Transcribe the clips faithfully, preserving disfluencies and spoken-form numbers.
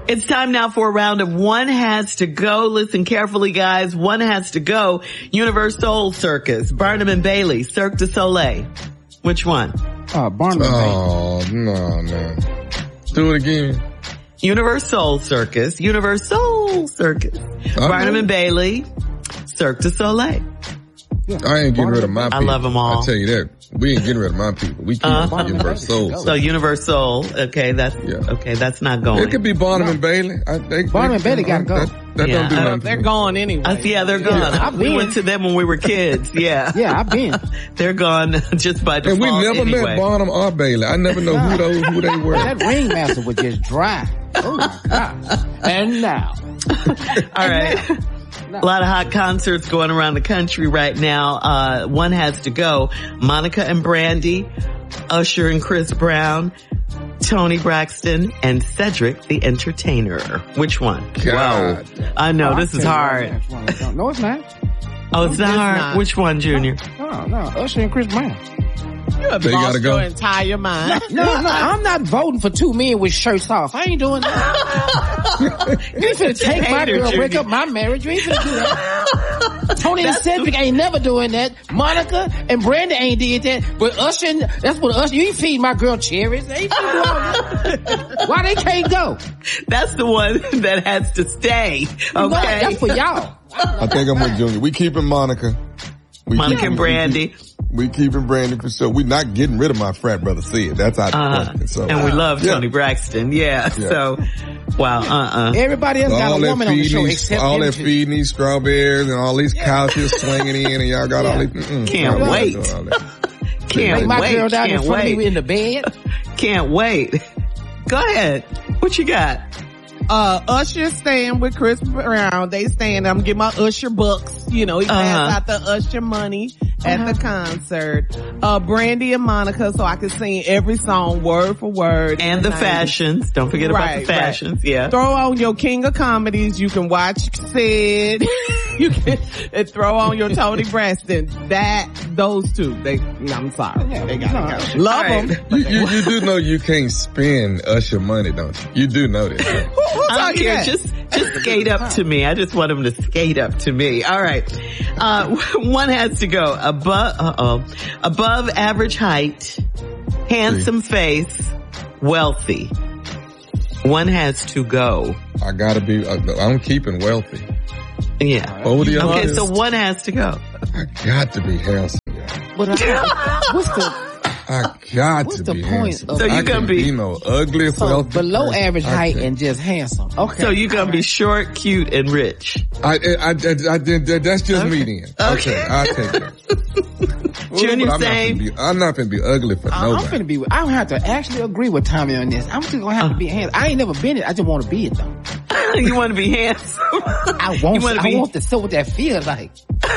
It's time now for a round of One Has to Go. Listen carefully, guys. One has to go. Universal Circus, Barnum and Bailey, Cirque du Soleil. Which one? Uh, Barnum and Bailey. Oh, no, no. Do it again. Universal Circus, Universal Circus, Uh-huh. Barnum and Bailey, Cirque du Soleil. Yeah. I ain't getting rid of my people. I love them all. I tell you that. We ain't getting rid of my people. We keep uh-huh. Universal. So Universal, okay, that's, yeah. okay, that's not going. It could be Barnum no. and Bailey. I, they, Barnum and Bailey gotta go. That, that yeah. don't do uh, nothing. They're gone anyway. Uh, yeah, they're gone. Yeah, we went to them when we were kids. Yeah. Yeah, I've been. They're gone just by default. And we never anyway. met Barnum or Bailey. I never know who those, who they were. That ringmaster was just dry. Oh my God. And now. All right. No. A lot of hot concerts going around the country right now. Uh, one has to go. Monica and Brandy, Usher and Chris Brown, Toni Braxton, and Cedric the Entertainer. Which one? God. Wow. I know, oh, this is hard. No, it's not. Oh, it's not it's hard? Not. Which one, Junior? No, no, Usher and Chris Brown. You have they lost gotta go. your entire mind. No, no, no, I'm not voting for two men with shirts off. I ain't doing that. You ain't finna take my girl, Junior. Break up my marriage. You ain't finna do that. Tony and Cedric ain't never doing that. Monica and Brandon ain't did that. But Usher, and, that's what Usher, you ain't feed my girl cherries. They ain't feed all that. Why they can't go? That's the one that has to stay. Okay. No, that's for y'all. I think I'm with Junior. We keeping Monica. We Monica keep, and Brandy. We keep, we keeping Brandy for sure. We're not getting rid of my frat brother Sid. That's our uh, question. So, and we love yeah. Toni Braxton. Yeah. yeah. So, wow. Uh-uh. Everybody else so got a woman on the show these, except all energy. that feeding these strawberries and all these couches swinging in, and y'all got yeah. all these. Mm-mm, Can't wait. Can't my wait. Girl down Can't in front wait. Of me in the bed. Can't wait. Go ahead. What you got? Uh, Usher staying with Chris Brown. They staying, I'm getting my Usher bucks. You know, he uh-huh. passed out the Usher money at uh-huh. the concert. Uh, Brandy and Monica, so I could sing every song word for word. And the nineties. Fashions. Don't forget right, about the fashions. Right. Yeah. Throw on your King of Comedies. You can watch Sid. You can and throw on your Toni Braxton. That, those two. They, I'm sorry. Yeah, they gotta go. Love right. them. You, you, you do know you can't spend Usher money, don't you? You do know this. Right? I don't care. Just, just skate up to me. I just want him to skate up to me. All right. Uh, one has to go above, uh-oh, above average height, handsome face, wealthy. One has to go. I gotta be, uh, I'm keeping wealthy. Yeah. Over the okay, others, so one has to go. I got to be handsome. But I, what's the, I got What's to the be point handsome. Of, so you gonna be, you know, ugly, so wealthy, below person. Average height okay. and just handsome. Okay. So you gonna right. be short, cute, and rich. I, I, I, I, I that's just okay. me then. Okay, okay I'll take that. Junior well, I'm saying, not I'm not gonna be ugly for I, nobody. I'm gonna be. I don't have to actually agree with Tommy on this. I'm just gonna have uh, to be handsome. I ain't never been it. I just want to be it though. You want to be handsome? I want. I be... want to see what that feels like.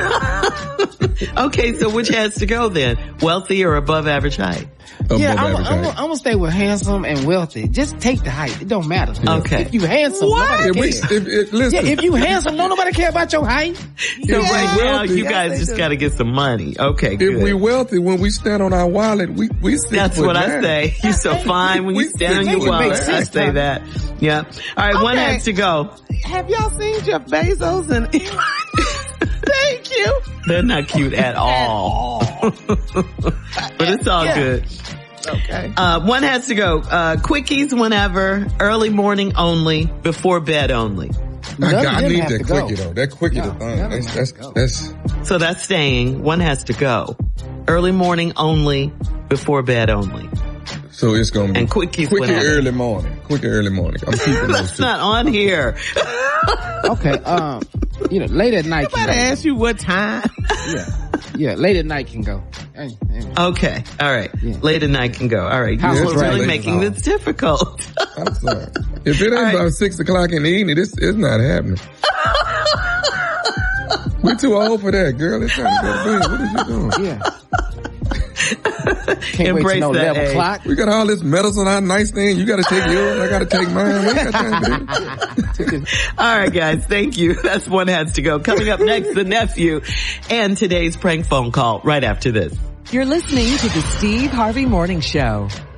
Okay, so which has to go then? Wealthy or above average height? Above yeah, I'm, average I'm, height. I'm gonna stay with handsome and wealthy. Just take the height. It don't matter. Okay. If you handsome, what? nobody if cares. we, if, if, listen. Yeah, if you handsome, don't nobody care about your height. So yeah, right now, wealthy, you guys just got to get some money. Okay, good. If we wealthy, when we stand on our wallet, we we six That's foot what nine. I say. You're so fine when you stand on your wallet. I say that. Yeah. All right, okay. One has to go. Have y'all seen Jeff Bezos and Thank you. They're not cute at all. But it's all yeah. good. Okay. Uh, one has to go. Uh, quickies whenever, early morning only, before bed only. I, got, I need that quickie though. That quickie no, the thing. That's, that's, that's. So that's staying. One has to go. Early morning only, before bed only. So it's gonna be and quickies quickie whenever. early morning. Quickie early morning. I'm keeping those That's two. not on here. Okay, um, you know, late at night. I ask you what time. Yeah, yeah, late at night can go. Anyway. Okay, all right. Yeah. Late at night can go. All right, yeah, you're really right. making this difficult. I'm sorry. If it ain't right. about six o'clock in the evening, it's it's not happening. We're too old for that, girl. It's time to go to bed. What is you doing? Yeah. Can't Embrace wait to know that eleven age. o'clock. We got all this medals on our nightstand. You got to take yours. I got to take mine. We got time for that. All right, guys. Thank you. That's one has to go. Coming up next, the nephew and today's prank phone call right after this. You're listening to the Steve Harvey Morning Show.